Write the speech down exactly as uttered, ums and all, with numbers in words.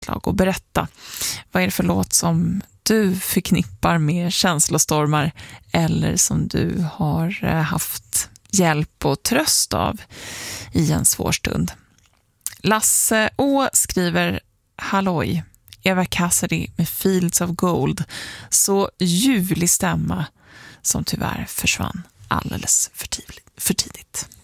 omslag och berätta. Vad är det för låt som du förknippar med känslostormar eller som du har haft hjälp och tröst av i en svår stund? Lasse Å skriver: Halloj, Eva Cassidy med Fields of Gold. Så ljuvlig stämma som tyvärr försvann alldeles för tidigt. För tidigt.